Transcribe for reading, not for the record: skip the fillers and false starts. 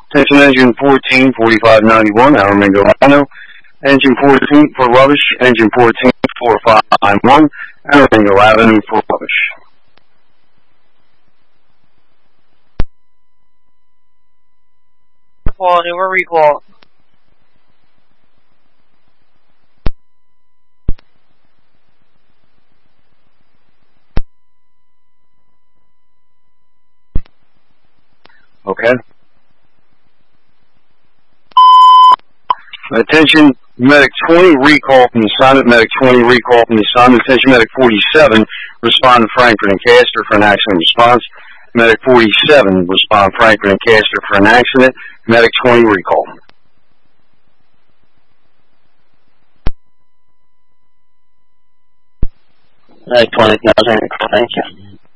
Attention engine 14, 4591, Aramingo Avenue. Engine 14 for rubbish. Engine 14, 4591, Aramingo Avenue for rubbish. Quality, we're recall. Okay. Attention, Medic 20, recall from the assignment. Medic 20, recall from the assignment. Attention, Medic 47, respond to Frankfurt and Castor for an accident response. Medic 47, respond Frankfurt and Castor for an accident. Medic 20, recall. Medic 20, thank you.